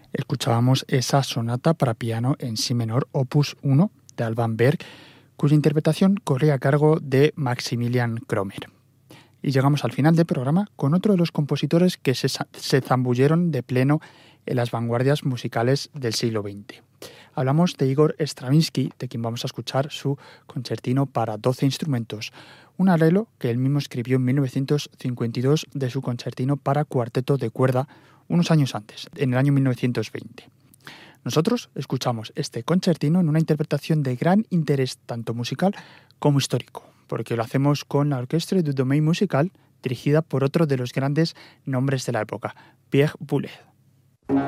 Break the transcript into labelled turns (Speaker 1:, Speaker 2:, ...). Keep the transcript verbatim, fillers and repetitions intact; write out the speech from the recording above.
Speaker 1: Escuchábamos esa sonata para piano en si menor, opus uno, de Alban Berg, cuya interpretación corría a cargo de Maximilian Kromer. Y llegamos al final del programa con otro de los compositores que se, se zambulleron de pleno en las vanguardias musicales del siglo veinte. Hablamos de Igor Stravinsky, de quien vamos a escuchar su concertino para doce instrumentos, un arreglo que él mismo escribió en mil novecientos cincuenta y dos de su concertino para cuarteto de cuerda unos años antes, en el año mil novecientos veinte. Nosotros escuchamos este concertino en una interpretación de gran interés tanto musical como histórico, porque lo hacemos con la Orchestre du Domaine Musical, dirigida por otro de los grandes nombres de la época, Pierre Boulez.